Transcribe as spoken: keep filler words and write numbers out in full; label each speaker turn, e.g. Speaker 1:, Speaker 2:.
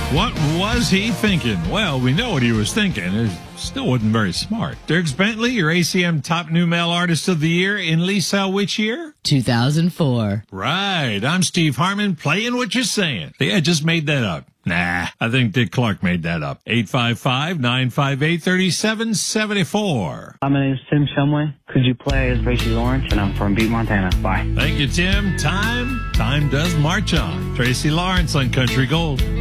Speaker 1: What was he thinking? Well, we know what he was thinking. It still wasn't very smart. Dierks Bentley, your A C M Top New Male Artist of the Year in Lisa, which year?
Speaker 2: two thousand four.
Speaker 1: Right. I'm Steve Harmon, playing what you're saying. Yeah, I just made that up. Nah, I think Dick Clark made that up. eight five five, nine five eight, three seven seven four.
Speaker 3: Hi, my name is Tim Shumway. Could you play as Tracy Lawrence? And I'm from Butte, Montana. Bye.
Speaker 1: Thank you, Tim. Time? Time does march on. Tracy Lawrence on Country Gold.